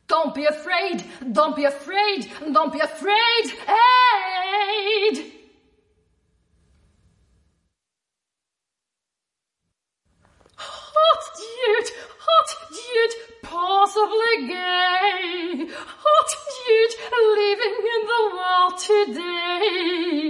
Don't be afraid, don't be afraid, don't be afraid, aid! Hot dude, possibly gay. Hot dude, living in the world today.